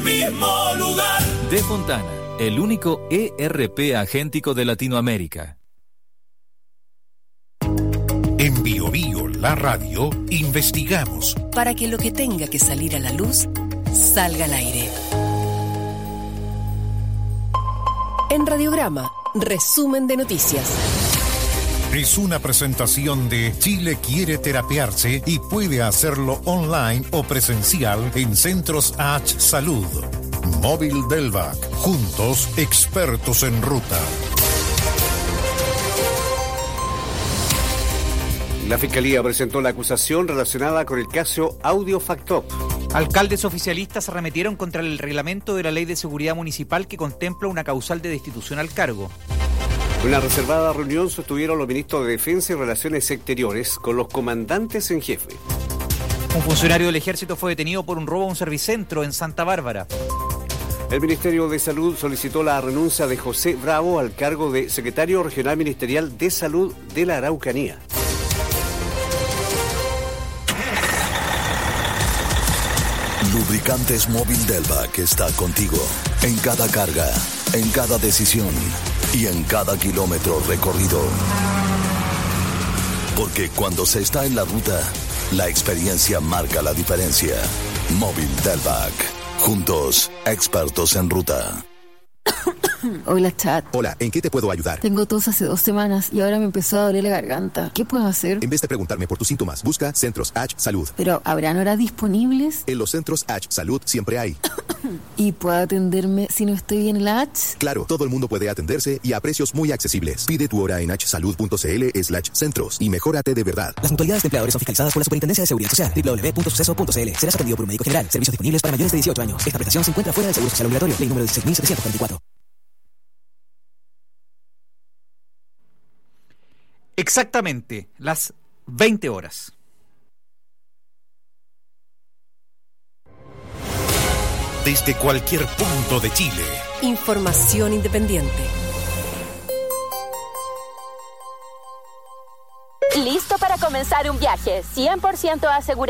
el mismo lugar. De Fontana, el único ERP agéntico de Latinoamérica. En Bio Bio, la radio, investigamos para que lo que tenga que salir a la luz salga al aire. En Radiograma, resumen de noticias. Es una presentación de Chile quiere terapiarse y puede hacerlo online o presencial en Centros H Salud. Móvil Delvac, juntos expertos en ruta. La Fiscalía presentó la acusación relacionada con el caso Audiofactop. Alcaldes oficialistas arremetieron contra el reglamento de la Ley de Seguridad Municipal que contempla una causal de destitución al cargo. Una reservada reunión sostuvieron los ministros de Defensa y Relaciones Exteriores con los comandantes en jefe. Un funcionario del Ejército fue detenido por un robo a un servicentro en Santa Bárbara. El Ministerio de Salud solicitó la renuncia de José Bravo al cargo de Secretario Regional Ministerial de Salud de la Araucanía. Lubricantes Móvil Delvac está contigo en cada carga, en cada decisión y en cada kilómetro recorrido. Porque cuando se está en la ruta, la experiencia marca la diferencia. Móvil Delvac. Juntos, expertos en ruta. Hola, chat. Hola, ¿en qué te puedo ayudar? Tengo tos hace 2 semanas y ahora me empezó a doler la garganta. ¿Qué puedo hacer? En vez de preguntarme por tus síntomas, busca Centros H Salud. ¿Pero habrán horas disponibles? En los Centros H Salud siempre hay. ¿Y puedo atenderme si no estoy en la H? Claro, todo el mundo puede atenderse y a precios muy accesibles. Pide tu hora en hsalud.cl/centros y mejórate de verdad. Las mutualidades de empleadores son fiscalizadas por la Superintendencia de Seguridad Social. www.suceso.cl. Serás atendido por un médico general. Servicios disponibles para mayores de 18 años. Esta prestación se encuentra fuera del Seguro Social Obligatorio. Ley número 16.744. Exactamente, las 20 horas. Desde cualquier punto de Chile. Información independiente. ¿Listo para comenzar un viaje 100% asegurado